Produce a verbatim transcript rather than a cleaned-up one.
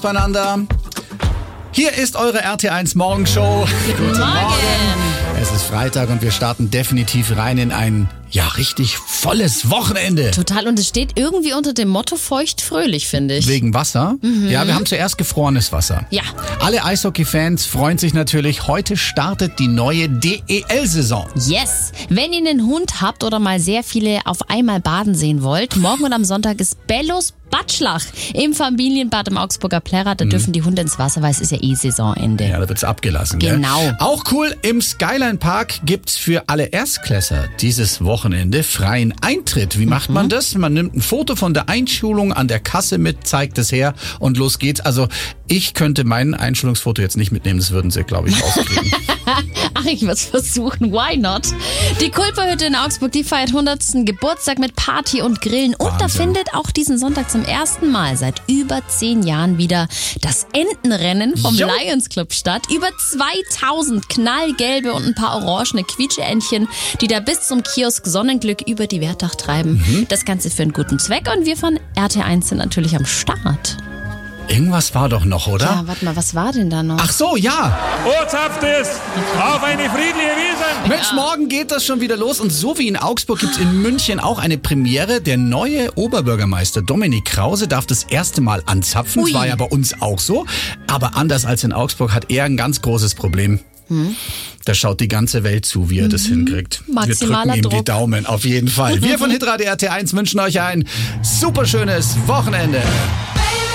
Beieinander. Hier ist eure R T eins Morgenshow. Guten Morgen. Es ist Freitag und wir starten definitiv rein in ein, ja, richtig volles Wochenende. Total, und es steht irgendwie unter dem Motto feucht-fröhlich, finde ich. Wegen Wasser? Mhm. Ja, wir haben zuerst gefrorenes Wasser. Ja. Alle Eishockey-Fans freuen sich natürlich. Heute startet die neue D E L-Saison. Yes. Wenn ihr einen Hund habt oder mal sehr viele auf einmal baden sehen wollt, morgen und am Sonntag ist Bellos Batschlach im Familienbad im Augsburger Plärrer. Da mhm. dürfen die Hunde ins Wasser, weil es ist ja eh Saisonende. Ja, da wird's abgelassen. Genau. Gell? Auch cool, im Skyline Park gibt's für alle Erstklässler dieses Wochenende freien Eintritt. Wie macht mhm. man das? Man nimmt ein Foto von der Einschulung an der Kasse mit, zeigt es her und los geht's. Also ich könnte mein Einschulungsfoto jetzt nicht mitnehmen, das würden sie, glaube ich, rauskriegen. Ach, ich muss versuchen, why not? Die Kulperhütte in Augsburg, die feiert hundertsten Geburtstag mit Party und Grillen. Und Wahnsinn. Da findet auch diesen Sonntag zum ersten Mal seit über zehn Jahren wieder das Entenrennen vom jo. Lions Club statt. Über zweitausend knallgelbe und ein paar orangene Quietscheentchen, die da bis zum Kiosk Sonnenglück über die Wertach treiben. Mhm. Das Ganze für einen guten Zweck und wir von R T eins sind natürlich am Start. Irgendwas war doch noch, oder? Ja, warte mal, was war denn da noch? Ach so, ja. Ortshaft ist auf eine friedliche Wiese. Mensch, ja. Morgen geht das schon wieder los. Und so wie in Augsburg gibt es in München auch eine Premiere. Der neue Oberbürgermeister Dominik Krause darf das erste Mal anzapfen. Das war ja bei uns auch so. Aber anders als in Augsburg hat er ein ganz großes Problem. Hm? Da schaut die ganze Welt zu, wie er das mhm. hinkriegt. Maximaler Wir drücken ihm Druck. die Daumen, auf jeden Fall. Wir von Hitradio R T eins wünschen euch ein super schönes Wochenende.